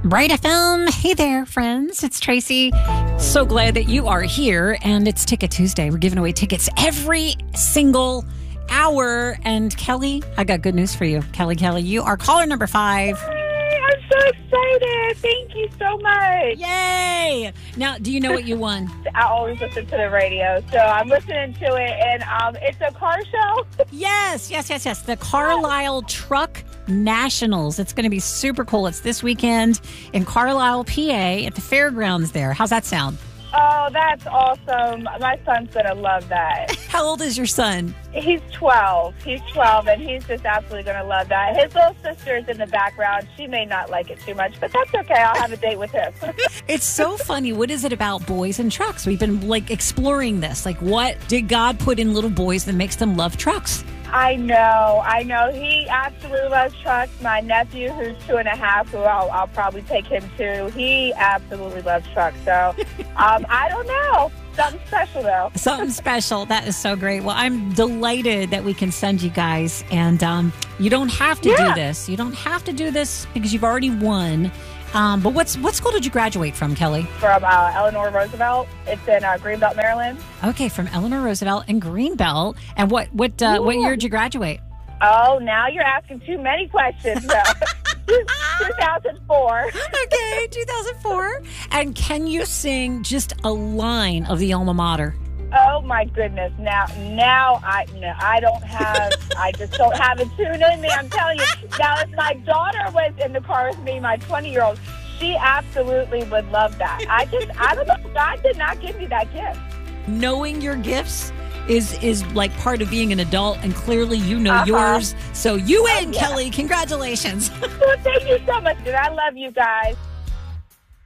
Bright FM. Hey there, friends. It's Tracy. So glad that you are here. And it's Ticket Tuesday. We're giving away tickets every single hour. And Kelly, I got good news for you. Kelly, you are caller number 5. Hey, I'm so excited. Thank you so much. Yay! Now, do you know what you won? I always listen to the radio, so I'm listening to it. And it's a car show. Yes. The Carlisle Truck Nationals. It's going to be super cool. It's this weekend in Carlisle, PA at the fairgrounds there. How's that sound? Oh, that's awesome. My son's going to love that. How old is your son? He's 12. He's 12, and he's just absolutely going to love that. His little sister is in the background. She may not like it too much, but that's okay. I'll have a date with him. It's so funny. What is it about boys and trucks? We've been exploring this. What did God put in little boys that makes them love trucks? I know. He absolutely loves trucks. My nephew, who's 2.5, who I'll probably take him to, he absolutely loves trucks. So, I don't know. Something special, though. Something special. That is so great. Well, I'm delighted that we can send you guys. And you don't have to do this. You don't have to do this because you've already won. But what school did you graduate from, Kelly? From Eleanor Roosevelt. It's in Greenbelt, Maryland. Okay, from Eleanor Roosevelt in Greenbelt. And what year did you graduate? Oh, now you're asking too many questions. 2004. Okay, 2004. And can you sing just a line of the alma mater? Oh my goodness! Now I don't have. I just don't have a tune in me. I'm telling you. Now, if my daughter was in the car with me, my 20-year-old, she absolutely would love that. I don't know. God did not give me that gift. Knowing your gifts is like part of being an adult, and clearly you know yours. So you win, Kelly. Congratulations. Well, thank you so much, and I love you guys.